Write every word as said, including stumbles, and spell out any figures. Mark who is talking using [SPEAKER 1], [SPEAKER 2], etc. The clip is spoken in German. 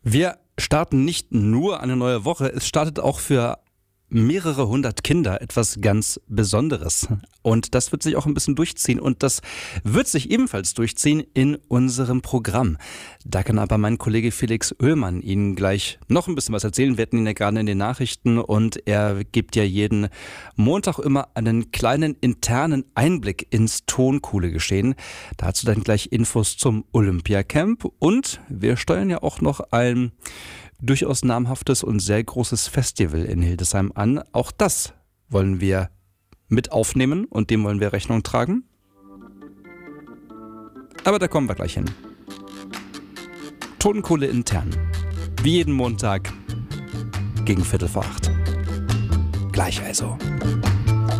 [SPEAKER 1] Wir starten nicht nur eine neue Woche, es startet auch für mehrere hundert Kinder etwas ganz Besonderes. Und das wird sich auch ein bisschen durchziehen und das wird sich ebenfalls durchziehen in unserem Programm. Da kann aber mein Kollege Felix Oehlmann Ihnen gleich noch ein bisschen was erzählen. Wir hatten ihn ja gerade in den Nachrichten und er gibt ja jeden Montag immer einen kleinen internen Einblick ins Tonkuhle-Geschehen. Dazu dann gleich Infos zum Olympiacamp und wir steuern ja auch noch ein durchaus namhaftes und sehr großes Festival in Hildesheim an. Auch das wollen wir mit aufnehmen und dem wollen wir Rechnung tragen. Aber da kommen wir gleich hin. Tonkuhle intern. Wie jeden Montag gegen Viertel vor acht. Gleich also.